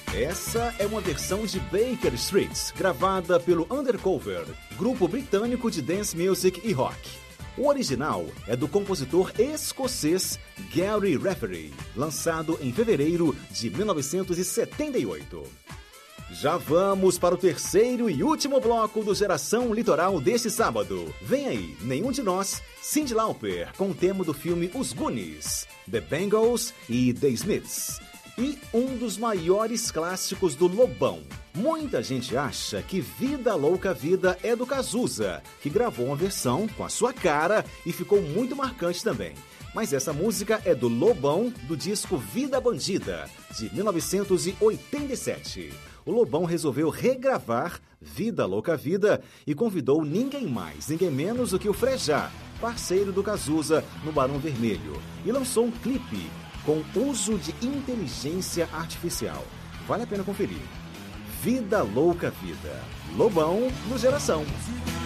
Essa é uma versão de Baker Street, gravada pelo Undercover, grupo britânico de dance music e rock. O original é do compositor escocês Gary Rafferty, lançado em fevereiro de 1978. Já vamos para o terceiro e último bloco do Geração Litoral deste sábado. Vem aí, Nenhum de Nós, Cyndi Lauper, com o tema do filme Os Goonies, The Bangles e The Smiths. E um dos maiores clássicos do Lobão. Muita gente acha que Vida Louca Vida é do Cazuza, que gravou uma versão com a sua cara e ficou muito marcante também. Mas essa música é do Lobão, do disco Vida Bandida, de 1987. O Lobão resolveu regravar Vida Louca Vida e convidou ninguém mais, ninguém menos do que o Frejá, parceiro do Cazuza no Barão Vermelho, e lançou um clipe com uso de inteligência artificial. Vale a pena conferir. Vida Louca Vida. Lobão no Geração.